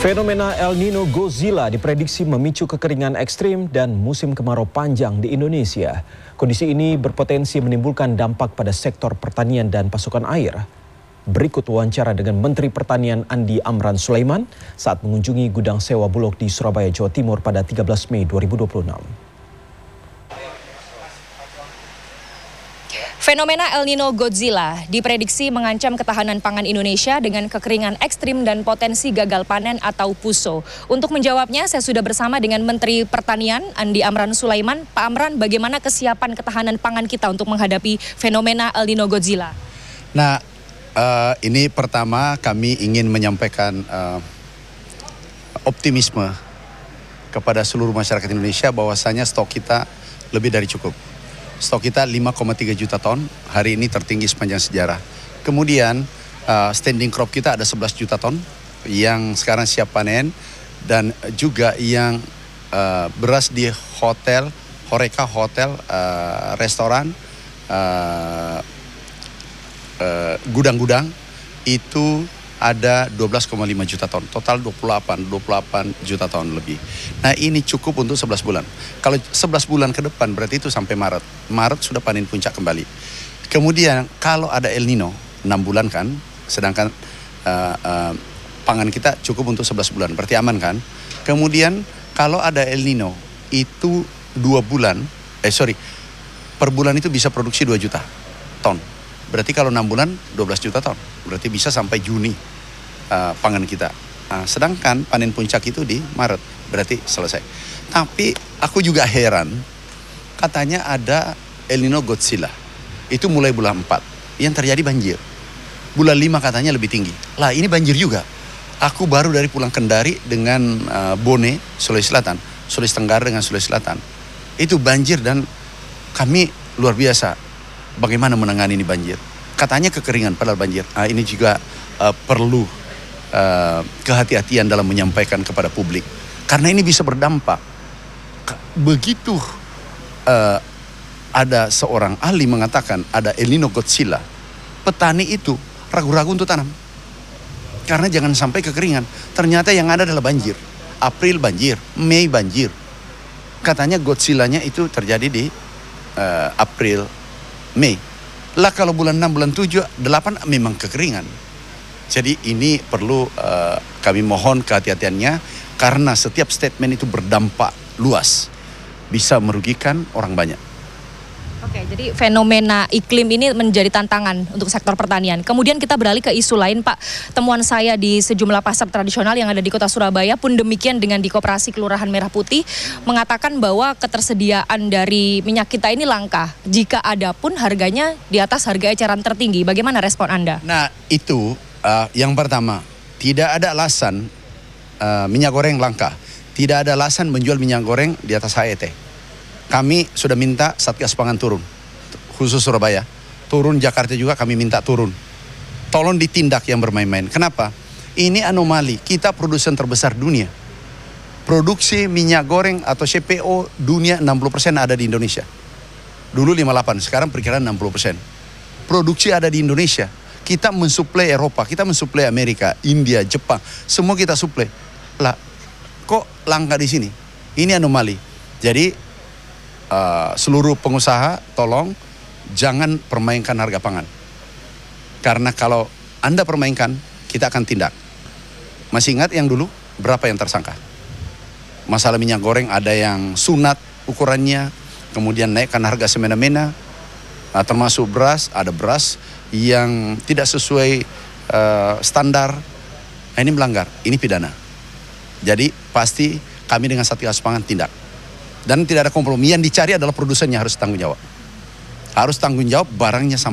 Fenomena El Nino Godzilla diprediksi memicu kekeringan ekstrim dan musim kemarau panjang di Indonesia. Kondisi ini berpotensi menimbulkan dampak pada sektor pertanian dan pasokan air. Berikut wawancara dengan Menteri Pertanian Andi Amran Sulaiman saat mengunjungi gudang sewa Bulog di Surabaya, Jawa Timur pada 13 Mei 2026. Fenomena El Nino Godzilla diprediksi mengancam ketahanan pangan Indonesia dengan kekeringan ekstrim dan potensi gagal panen atau PUSO. Untuk menjawabnya, saya sudah bersama dengan Menteri Pertanian Andi Amran Sulaiman. Pak Amran, bagaimana kesiapan ketahanan pangan kita untuk menghadapi fenomena El Nino Godzilla? Nah, ini pertama kami ingin menyampaikan optimisme kepada seluruh masyarakat Indonesia bahwasanya stok kita lebih dari cukup. Stok kita 5,3 juta ton, hari ini tertinggi sepanjang sejarah. Kemudian standing crop kita ada 11 juta ton yang sekarang siap panen, dan juga yang beras di hotel, horeca hotel, restoran, gudang-gudang itu ada 12,5 juta ton, total 28 juta ton lebih. Nah, ini cukup untuk 11 bulan. Kalau 11 bulan ke depan berarti itu sampai Maret. Maret sudah panen puncak kembali. Kemudian kalau ada El Nino 6 bulan kan, sedangkan pangan kita cukup untuk 11 bulan, berarti aman kan? Kemudian kalau ada El Nino itu per bulan itu bisa produksi 2 juta ton. Berarti kalau 6 bulan 12 juta ton, berarti bisa sampai Juni pangan kita. Sedangkan panen puncak itu di Maret, berarti selesai. Tapi aku juga heran, katanya ada El Nino Godzilla. Itu mulai bulan 4, yang terjadi banjir. Bulan 5 katanya lebih tinggi. Lah, ini banjir juga. Aku baru dari pulang Kendari dengan Bone, Sulawesi Selatan, Sulawesi Tenggara dengan Sulawesi Selatan. Itu banjir dan kami luar biasa. Bagaimana menangani ini banjir? Katanya kekeringan padahal banjir. Ini juga perlu kehati-hatian dalam menyampaikan kepada publik. Karena ini bisa berdampak. Begitu ada seorang ahli mengatakan ada El Nino Godzilla, petani itu ragu-ragu untuk tanam. Karena jangan sampai kekeringan. Ternyata yang ada adalah banjir. April banjir, Mei banjir. Katanya Godzilla-nya itu terjadi di April, Mei. Lah kalau bulan 6, bulan 7, 8 memang kekeringan. Jadi ini perlu kami mohon kehati-hatiannya, karena setiap statement itu berdampak luas. Bisa merugikan orang banyak. Oke, jadi fenomena iklim ini menjadi tantangan untuk sektor pertanian. Kemudian kita beralih ke isu lain, Pak. Temuan saya di sejumlah pasar tradisional yang ada di kota Surabaya pun demikian dengan di Koperasi Kelurahan Merah Putih, mengatakan bahwa ketersediaan dari minyak kita ini langka. Jika ada pun harganya di atas harga eceran tertinggi. Bagaimana respon Anda? Nah, itu yang pertama. Tidak ada alasan minyak goreng langka. Tidak ada alasan menjual minyak goreng di atas HET. Kami sudah minta Satgas Pangan turun, khusus Surabaya. Turun, Jakarta juga kami minta turun. Tolong ditindak yang bermain-main. Kenapa? Ini anomali, kita produsen terbesar dunia. Produksi minyak goreng atau CPO dunia 60% ada di Indonesia. Dulu 58, sekarang perkiraan 60%. Produksi ada di Indonesia. Kita mensuplai Eropa, kita mensuplai Amerika, India, Jepang. Semua kita suplai. Lah, kok langka di sini? Ini anomali. Jadi seluruh pengusaha tolong jangan permainkan harga pangan. Karena kalau Anda permainkan, kita akan tindak. Masih ingat yang dulu berapa yang tersangka? Masalah minyak goreng ada yang sunat ukurannya, kemudian naikkan harga semena-mena, termasuk beras, ada beras yang tidak sesuai standar. Nah, ini melanggar, ini pidana. Jadi pasti kami dengan Satgas Pangan tindak. Dan tidak ada kompromi, yang dicari adalah produsennya harus tanggung jawab. Harus tanggung jawab barangnya sampai